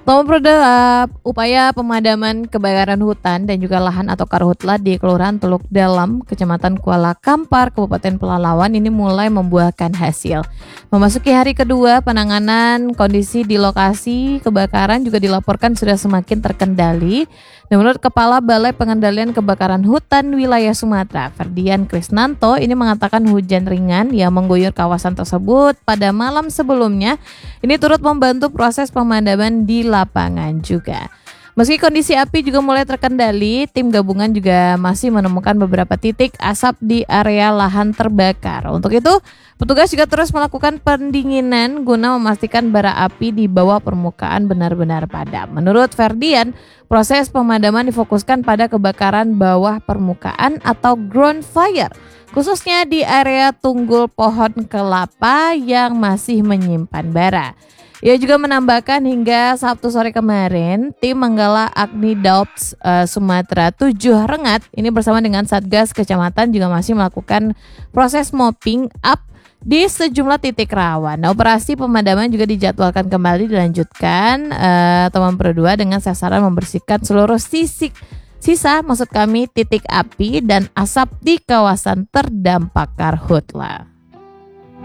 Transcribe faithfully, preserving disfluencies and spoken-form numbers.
Memperdalam upaya pemadaman kebakaran hutan dan juga lahan atau karhutla di Kelurahan Teluk Dalam, Kecamatan Kuala Kampar, Kabupaten Pelalawan ini mulai membuahkan hasil. Memasuki hari kedua penanganan, kondisi di lokasi kebakaran juga dilaporkan sudah semakin terkendali. Dan menurut Kepala Balai Pengendalian Kebakaran Hutan Wilayah Sumatera, Ferdian Krisnanto, ini mengatakan hujan ringan yang mengguyur kawasan tersebut pada malam sebelumnya ini turut membantu proses pemadaman di lapangan juga. Meski kondisi api juga mulai terkendali, tim gabungan juga masih menemukan beberapa titik asap di area lahan terbakar. Untuk itu, petugas juga terus melakukan pendinginan guna memastikan bara api di bawah permukaan benar-benar padam. Menurut Ferdian, proses pemadaman difokuskan pada kebakaran bawah permukaan atau ground fire, khususnya di area tunggul pohon kelapa yang masih menyimpan bara. Ia juga menambahkan hingga Sabtu sore kemarin, tim Manggala Agni Daups uh, Sumatera tujuh Rengat ini bersama dengan Satgas Kecamatan juga masih melakukan proses mopping up di sejumlah titik rawan. Nah, operasi pemadaman juga dijadwalkan kembali dilanjutkan uh, atau memperkedua dengan sasaran membersihkan seluruh sisi sisa maksud kami titik api dan asap di kawasan terdampak karhutla.